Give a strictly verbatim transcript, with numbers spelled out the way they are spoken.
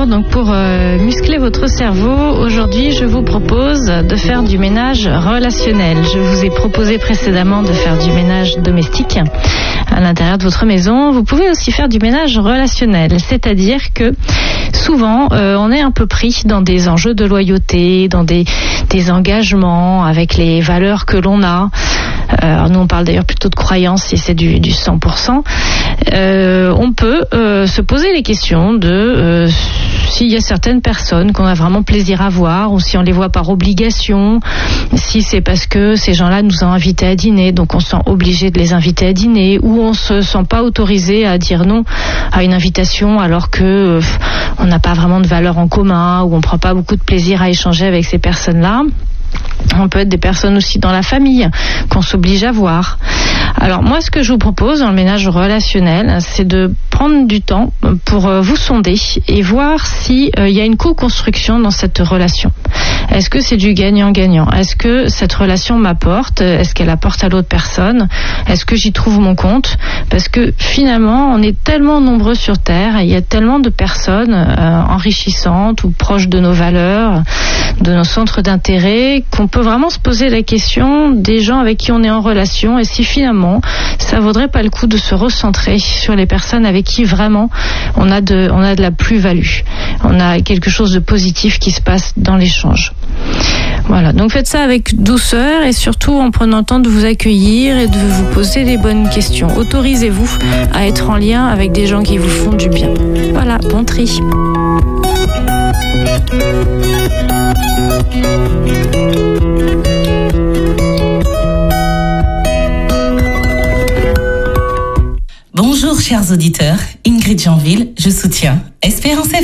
bonjour. Donc pour euh, muscler votre cerveau, aujourd'hui je vous propose de faire du ménage relationnel. Je vous ai proposé précédemment de faire du ménage domestique à l'intérieur de votre maison. Vous pouvez aussi faire du ménage relationnel, c'est-à-dire que souvent euh, on est un peu pris dans des enjeux de loyauté, dans des, des engagements avec les valeurs que l'on a. Euh, nous on parle d'ailleurs plutôt de croyance si c'est du, du cent pour cent. Euh, on peut euh, se poser les questions de euh, s'il y a certaines personnes qu'on a vraiment plaisir à voir, ou si on les voit par obligation, si c'est parce que ces gens-là nous ont invités à dîner, donc on se sent obligé de les inviter à dîner, ou on se sent pas autorisé à dire non à une invitation alors que euh, on n'a pas vraiment de valeur en commun, ou on prend pas beaucoup de plaisir à échanger avec ces personnes-là. On peut être des personnes aussi dans la famille qu'on s'oblige à voir. Alors moi, ce que je vous propose dans le ménage relationnel, c'est de prendre du temps pour vous sonder et voir s'il euh, y a une co-construction dans cette relation. Est-ce que c'est du gagnant-gagnant? Est-ce que cette relation m'apporte? Est-ce qu'elle apporte à l'autre personne? Est-ce que j'y trouve mon compte? Parce que finalement, on est tellement nombreux sur Terre, et il y a tellement de personnes euh, enrichissantes ou proches de nos valeurs, de nos centres d'intérêt, qu'on peut vraiment se poser la question des gens avec qui on est en relation, et si finalement ça vaudrait pas le coup de se recentrer sur les personnes avec qui vraiment on a de, on a de la plus-value, on a quelque chose de positif qui se passe dans l'échange. Voilà, donc faites ça avec douceur et surtout en prenant le temps de vous accueillir et de vous poser les bonnes questions. Autorisez-vous à être en lien avec des gens qui vous font du bien. Voilà, bon tri. Bonjour chers auditeurs, Ingrid Janville, je soutiens Espérance F M.